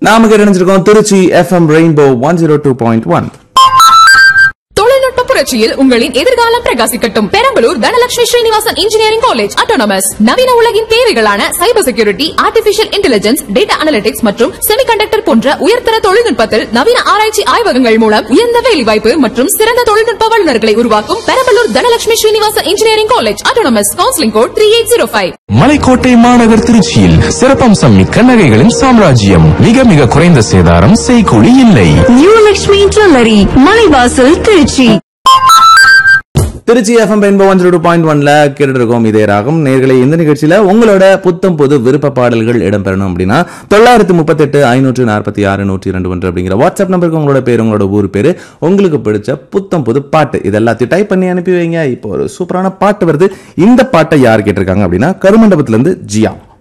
நாம கேட்டறிஞ்சிருக்கோம் Trichy FM rainbow 102.1. தொழில்நுட்ப புரட்சியில் உங்களின் எதிர்காலம் பிரகாசிக்கட்டும். Perambalur Dhanalakshmi Srinivasan engineering college autonomous நவீன உலகின் தேவைகளான cyber security, artificial intelligence, data analytics மற்றும் செமிகண்டக்டர் போன்ற உயர்தர தொழில்நுட்பத்தில் நவீன ஆராய்ச்சி ஆய்வகங்கள் மூலம் உயர்ந்த வேலைவாய்ப்பு மற்றும் சிறந்த தொழில்நுட்ப வல்லுநர்களை உருவாக்கும் Perambalur Dhanalakshmi Srinivasan engineering college autonomous. Counselling code 3805. மலைக்கோட்டை மாநகர் திருச்சியில் சிறப்பம்சம் மிக்க நகைகளின் சாம்ராஜ்யம். மிக மிக குறைந்த சேதாரம், செய்கூலி இல்லை. New Lakshmi jewellery, Malaivasal, Trichy. Trichy FM rainbow 102.1ல கேட்டு இருக்கோம். இதே ராகம் நேர்களை இந்த நிகழ்ச்சியில உங்களோட புத்தம் புது விருப்ப பாடல்கள் இடம்பெறணும் அப்படின்னா 938 546 102 அப்படிங்கிற வாட்ஸ்அப் நம்பருக்கு உங்களோட பேர், உங்களோட ஊர் பேரு, உங்களுக்கு பிடிச்ச புத்தம் புது பாட்டு இது எல்லாத்தையும் டைப் பண்ணி அனுப்பி வைங்க. இப்போ ஒரு சூப்பரான பாட்டு வருது. இந்த பாட்டை யார் கேட்டிருக்காங்க அப்படின்னா கருமண்டபத்துல இருந்து ஜியா.